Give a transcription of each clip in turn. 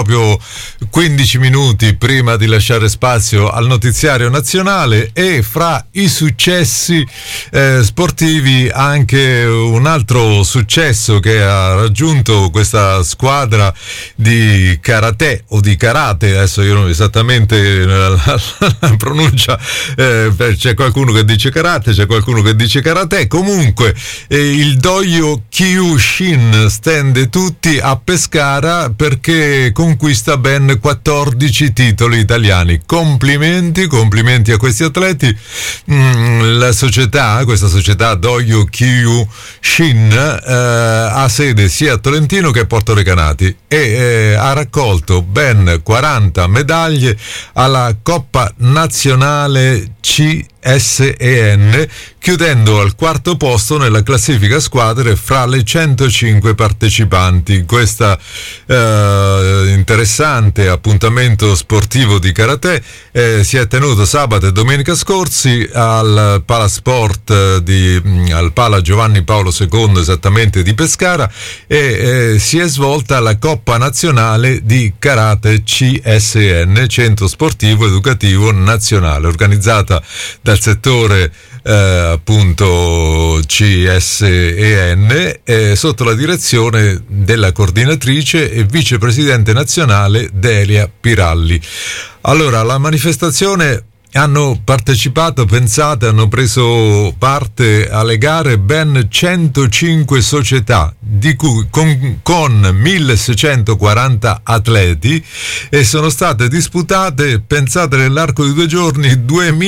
proprio 15 minuti prima di lasciare spazio al notiziario nazionale, e fra i successi sportivi anche un altro successo che ha raggiunto questa squadra di karate o di karate, adesso io non esattamente la pronuncia, c'è qualcuno che dice karate, c'è qualcuno che dice karate, comunque il Dojo Kyushin stende tutti a Pescara perché conquista ben 14 titoli italiani. Complimenti a questi atleti. Questa società Dojo Kyushin ha sede sia a Tolentino che a Porto Recanati e ha raccolto ben 40 medaglie alla Coppa Nazionale CSEN, chiudendo al quarto posto nella classifica squadre fra le 105 partecipanti. Questo interessante appuntamento sportivo di karate si è tenuto sabato e domenica scorsi al Palasport al Pala Giovanni Paolo II, esattamente di Pescara, e si è svolta la Coppa Nazionale di Karate CSN, Centro Sportivo Educativo Nazionale, organizzata dal settore appunto CSEN, sotto la direzione della coordinatrice e vicepresidente nazionale Delia Piralli. Allora, la manifestazione hanno partecipato, hanno preso parte alle gare ben 105 società, di cui con 1640 atleti, e sono state disputate, pensate, nell'arco di 2 giorni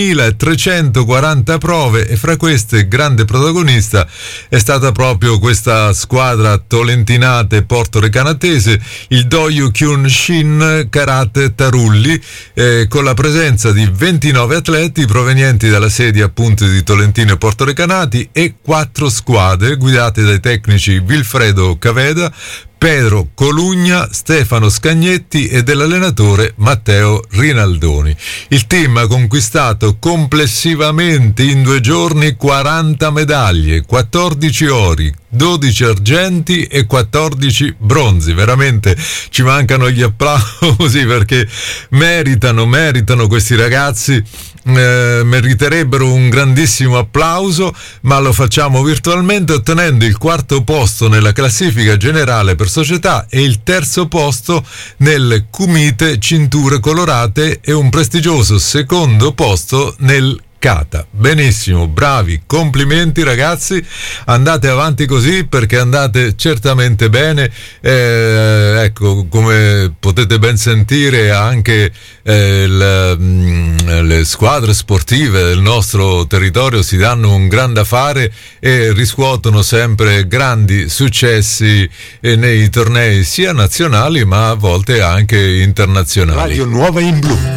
2340 prove, e fra queste grande protagonista è stata proprio questa squadra tolentinata e portorecanatese, il Dojo Kyushin Karate Tarulli, con la presenza di 29 atleti provenienti dalla sede appunto di Tolentino e Porto Recanati e 4 squadre guidate dai tecnici Vilfredo Caveda, Pedro Colugna, Stefano Scagnetti e dell'allenatore Matteo Rinaldoni. Il team ha conquistato complessivamente in 2 giorni 40 medaglie, 14 ori, 12 argenti e 14 bronzi. Veramente ci mancano gli applausi perché meritano questi ragazzi, meriterebbero un grandissimo applauso, ma lo facciamo virtualmente, ottenendo il 4° posto nella classifica generale per società e il 3° posto nel Kumite Cinture Colorate e un prestigioso 2° posto nel Kata. Benissimo, bravi, complimenti ragazzi, andate avanti così perché andate certamente bene. Ecco, come potete ben sentire, anche le squadre sportive del nostro territorio si danno un gran da fare e riscuotono sempre grandi successi nei tornei sia nazionali ma a volte anche internazionali. Radio Nuova in Blu.